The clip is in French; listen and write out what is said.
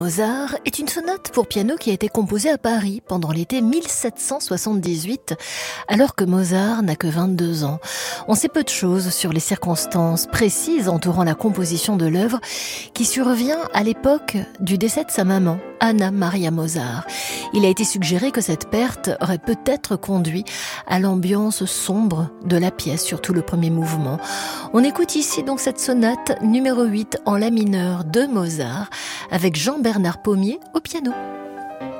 Mozart est une sonate pour piano qui a été composée à Paris pendant l'été 1778, alors que Mozart n'a que 22 ans. On sait peu de choses sur les circonstances précises entourant la composition de l'œuvre qui survient à l'époque du décès de sa maman, Anna Maria Mozart. Il a été suggéré que cette perte aurait peut-être conduit à l'ambiance sombre de la pièce, surtout le premier mouvement. On écoute ici donc cette sonate numéro 8 en la mineur de Mozart avec Jean-Bernard Pommier au piano.